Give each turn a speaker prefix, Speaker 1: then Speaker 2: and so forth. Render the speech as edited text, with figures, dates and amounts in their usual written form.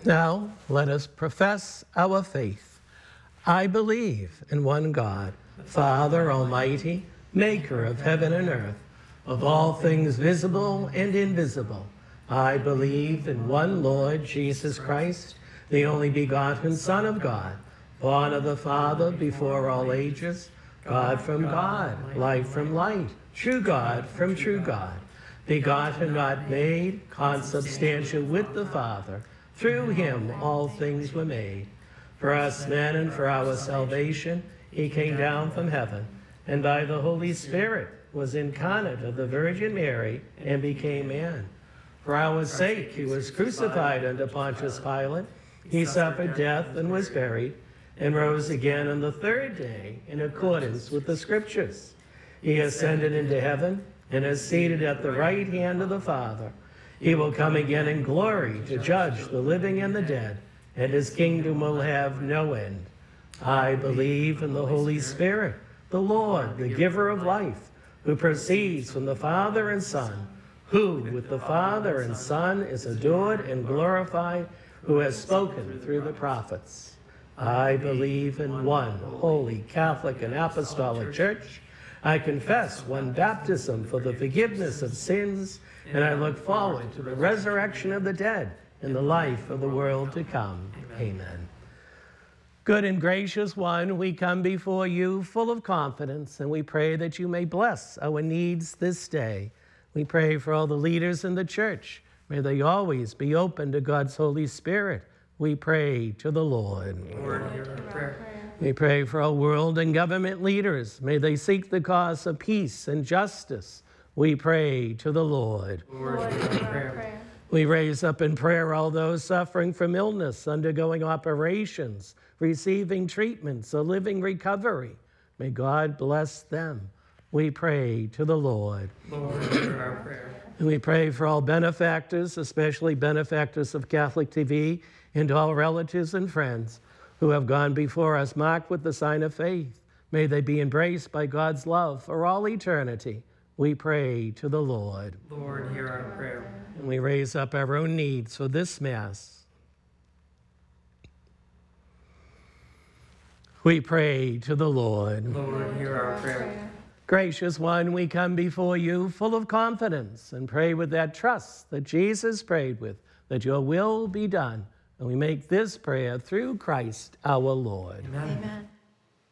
Speaker 1: Now, let us profess our faith. I believe in one God, Father Almighty, maker of heaven and earth, of all things visible and invisible. I believe in one Lord Jesus Christ, the only begotten Son of God, born of the Father before all ages, God from God, light from light, true God from true God, begotten, not made, consubstantial with the Father. Through him all things were made. For us men and for our salvation, he came down from heaven, and by the Holy Spirit was incarnate of the Virgin Mary and became man. For our sake he was crucified under Pontius Pilate. He suffered death and was buried, and rose again on the third day in accordance with the Scriptures. He ascended into heaven and is seated at the right hand of the Father. He will come again in glory to judge the living and the dead, and his kingdom will have no end. I believe in the Holy Spirit, the Lord, the giver of life, who proceeds from the Father and Son, who with the Father and Son is adored and glorified, who has spoken through the prophets. I believe in one holy, Catholic, and Apostolic Church. I confess one baptism for the forgiveness of sins, and I look forward to the resurrection of the dead and the life of the world to come. Amen. Good and gracious one, we come before you full of confidence, and we pray that you may bless our needs this day. We pray for all the leaders in the church. May they always be open to God's Holy Spirit. We pray to the Lord.
Speaker 2: Lord, hear our prayer.
Speaker 1: We pray for our world and government leaders. May they seek the cause of peace and justice. We pray to the Lord.
Speaker 2: Lord, hear our prayer.
Speaker 1: We raise up in prayer all those suffering from illness, undergoing operations, receiving treatments, or living recovery. May God bless them. We pray to the Lord.
Speaker 2: Lord, hear our prayer.
Speaker 1: And we pray for all benefactors, especially benefactors of Catholic TV, and all relatives and friends who have gone before us marked with the sign of faith. May they be embraced by God's love for all eternity. We pray to the Lord.
Speaker 2: Lord, hear our prayer.
Speaker 1: And we raise up our own needs for this Mass. We pray to the Lord.
Speaker 2: Lord, hear our prayer.
Speaker 1: Gracious one, we come before you full of confidence and pray with that trust that Jesus prayed with, that your will be done. And we make this prayer through Christ our Lord.
Speaker 2: Amen.
Speaker 3: Amen.